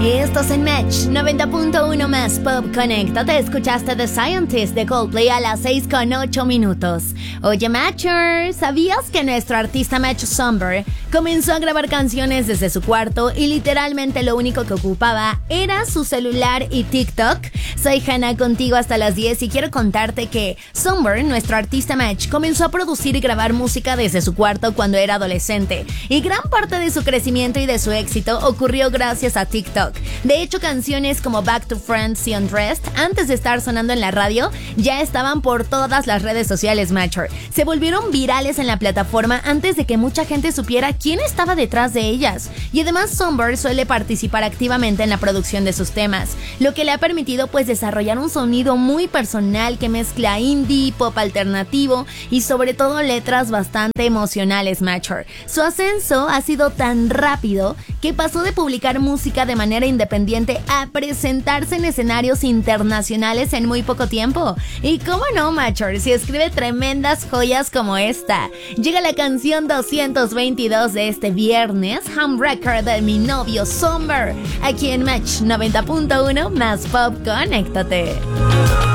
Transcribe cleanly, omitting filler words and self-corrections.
Estás en Match 90.1 más Pop Connecta. Te escuchaste The Scientist de Coldplay a las 6:08. Oye, Matcher, ¿sabías que nuestro artista Match Somber comenzó a grabar canciones desde su cuarto y literalmente lo único que ocupaba era su celular y TikTok? Soy Hannah contigo hasta las 10 y quiero contarte que Somber, nuestro artista Match, comenzó a producir y grabar música desde su cuarto cuando era adolescente, y gran parte de su crecimiento y de su éxito ocurrió gracias a TikTok. De hecho, canciones como Back to Friends y Undressed, antes de estar sonando en la radio, ya estaban por todas las redes sociales Matcher. Se volvieron virales en la plataforma antes de que mucha gente supiera quién estaba detrás de ellas. Y además Somber suele participar activamente en la producción de sus temas, lo que le ha permitido pues desarrollar un sonido muy personal que mezcla indie, pop alternativo y sobre todo letras bastante emocionales Matcher. Su ascenso ha sido tan rápido que pasó de publicar música de manera independiente a presentarse en escenarios internacionales en muy poco tiempo. Y cómo no, Matcher, si escribe tremendas joyas como esta. Llega la canción 222 de este viernes, Homewrecker de mi novio Somber, aquí en Match 90.1 más Pop Conéctate.